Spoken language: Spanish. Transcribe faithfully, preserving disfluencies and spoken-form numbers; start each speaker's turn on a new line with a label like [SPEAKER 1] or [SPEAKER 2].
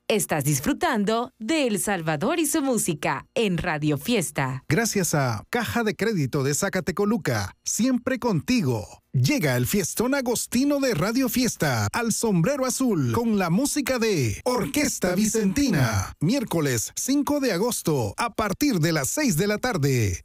[SPEAKER 1] Estás disfrutando de El Salvador y su música en Radio Fiesta.
[SPEAKER 2] Gracias a Caja de Crédito de Zacatecoluca, siempre contigo. Llega el fiestón agostino de Radio Fiesta al Sombrero Azul con la música de Orquesta Vicentina. Miércoles cinco de agosto a partir de las seis de la tarde.